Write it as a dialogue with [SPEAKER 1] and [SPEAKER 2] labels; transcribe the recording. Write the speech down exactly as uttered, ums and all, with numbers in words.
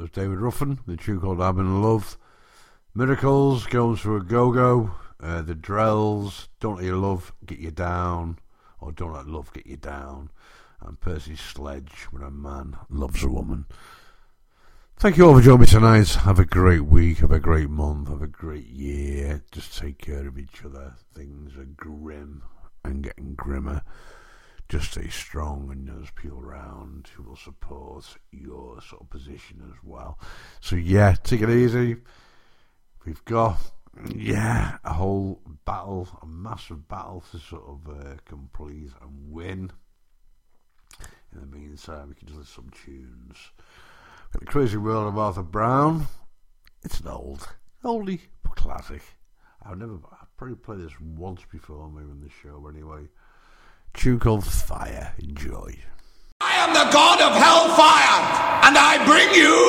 [SPEAKER 1] was David Ruffin, the tune called I'm in Love. Miracles, Goes for a Go-Go. Uh, the Drells, Don't Let Your Love Get You Down, or Don't Let Love Get You Down. And Percy Sledge, When a Man Loves a Woman. Thank you all for joining me tonight. Have a great week, have a great month, have a great year. Just take care of each other. Things are grim and getting grimmer. Just stay strong, and there's people around who will support your sort of position as well. So yeah, take it easy. We've got, yeah, a whole battle, a massive battle to sort of uh, complete and win. In the meantime, we can just listen to some tunes. Got The Crazy World of Arthur Brown. It's an old, oldie, but classic. I've never, I've probably played this once before, maybe on the show, but anyway. Tune called Fire. Enjoy.
[SPEAKER 2] I am the god of hellfire, and I bring you